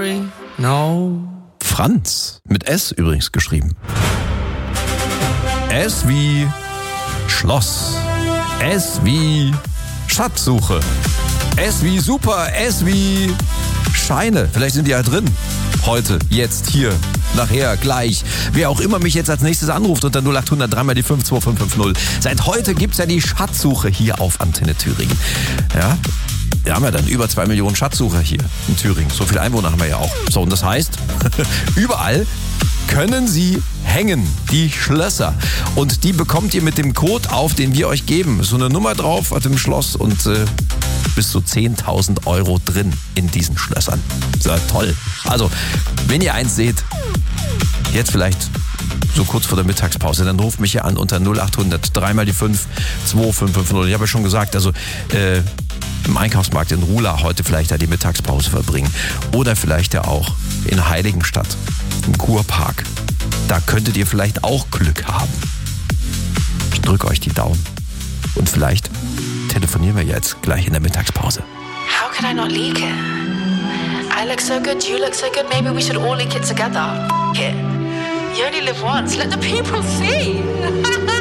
No. Franz, mit S übrigens geschrieben. S wie Schloss. S wie Schatzsuche. S wie super. S wie Scheine. Vielleicht sind die ja drin. Heute, jetzt, hier, nachher, gleich. Wer auch immer mich jetzt als nächstes anruft unter 0800 3 mal die 52550. Seit heute gibt's ja die Schatzsuche hier auf Antenne Thüringen. Ja, wir haben ja dann über 2 Millionen Schatzsucher hier in Thüringen. So viele Einwohner haben wir ja auch. So, und das heißt, überall können Sie hängen, die Schlösser. Und die bekommt ihr mit dem Code auf, den wir euch geben. So eine Nummer drauf auf dem Schloss und bis zu 10.000 Euro drin in diesen Schlössern. So, toll. Also, wenn ihr eins seht, jetzt vielleicht so kurz vor der Mittagspause, dann ruft mich hier an unter 0800 3 mal die 5 2550. Ich habe ja schon gesagt, also im Einkaufsmarkt in Ruhla heute vielleicht da die Mittagspause verbringen. Oder vielleicht ja auch in Heiligenstadt, im Kurpark. Da könntet ihr vielleicht auch Glück haben. Ich drücke euch die Daumen. Und vielleicht telefonieren wir jetzt gleich in der Mittagspause. How could I not leak it? I look so good, you look so good, maybe we should all leak it together. F*** it. You only live once, let the people see.